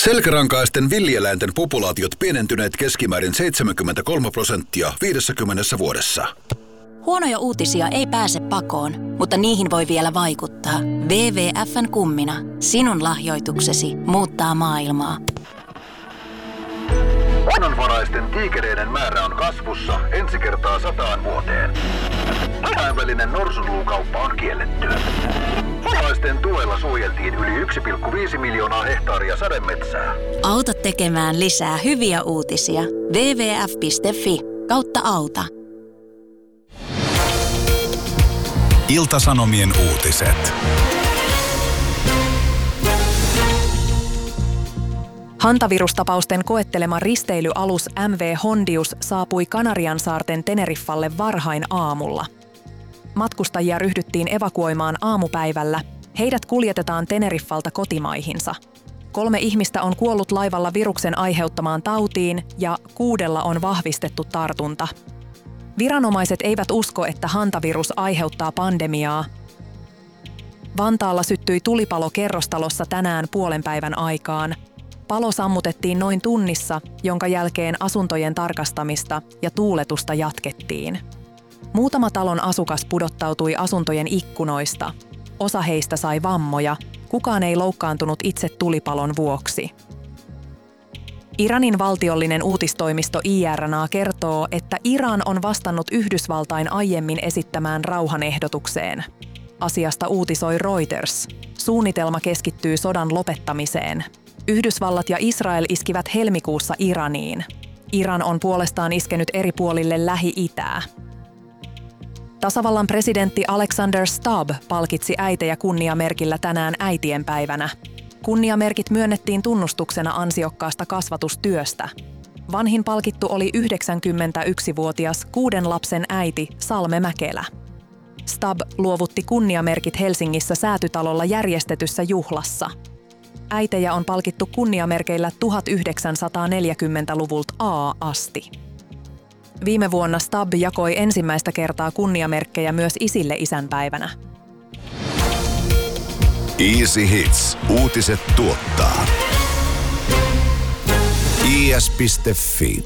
Selkärankaisten villieläinten populaatiot pienentyneet keskimäärin 73% 50 vuodessa. Huonoja uutisia ei pääse pakoon, mutta niihin voi vielä vaikuttaa. WWF:n kummina. Sinun lahjoituksesi muuttaa maailmaa. Luonnonvaraisten tiikereiden määrä on kasvussa ensi kertaa 100 vuoteen. Kansainvälinen norsunluukauppa on kielletty. Suomalaisten tuella suojeltiin yli 1,5 miljoonaa hehtaaria sademetsää. Auta tekemään lisää hyviä uutisia. wwf.fi/auta. Ilta-Sanomien uutiset. Hantavirustapausten koettelema risteilyalus MV Hondius saapui Kanariansaarten Teneriffalle varhain aamulla. Matkustajia ryhdyttiin evakuoimaan aamupäivällä. Heidät kuljetetaan Teneriffalta kotimaihinsa. 3 ihmistä on kuollut laivalla viruksen aiheuttamaan tautiin ja 6 on vahvistettu tartunta. Viranomaiset eivät usko, että hantavirus aiheuttaa pandemiaa. Vantaalla syttyi tulipalo kerrostalossa tänään puolenpäivän aikaan. Palo sammutettiin noin tunnissa, jonka jälkeen asuntojen tarkastamista ja tuuletusta jatkettiin. Muutama talon asukas pudottautui asuntojen ikkunoista. Osa heistä sai vammoja. Kukaan ei loukkaantunut itse tulipalon vuoksi. Iranin valtiollinen uutistoimisto IRNA kertoo, että Iran on vastannut Yhdysvaltain aiemmin esittämään rauhanehdotukseen. Asiasta uutisoi Reuters. Suunnitelma keskittyy sodan lopettamiseen. Yhdysvallat ja Israel iskivät helmikuussa Iraniin. Iran on puolestaan iskenyt eri puolille Lähi-itää. Tasavallan presidentti Alexander Stubb palkitsi äitejä kunniamerkillä tänään äitienpäivänä. Kunniamerkit myönnettiin tunnustuksena ansiokkaasta kasvatustyöstä. Vanhin palkittu oli 91-vuotias 6 lapsen äiti Salme Mäkelä. Stubb luovutti kunniamerkit Helsingissä Säätytalolla järjestetyssä juhlassa. Äitejä on palkittu kunniamerkeillä 1940-luvulta asti. Viime vuonna Stubb jakoi ensimmäistä kertaa kunniamerkkejä myös isille isänpäivänä. Easy Hits. Uutiset tuottaa. is.fi.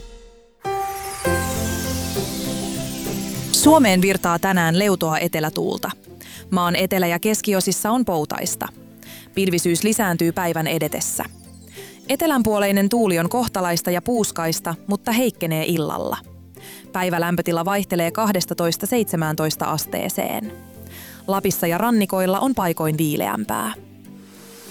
Suomeen virtaa tänään leutoa etelätuulta. Maan etelä- ja keskiosissa on poutaista. Pilvisyys lisääntyy päivän edetessä. Etelänpuoleinen tuuli on kohtalaista ja puuskaista, mutta heikkenee illalla. Päivälämpötila vaihtelee 12–17 asteeseen. Lapissa ja rannikoilla on paikoin viileämpää.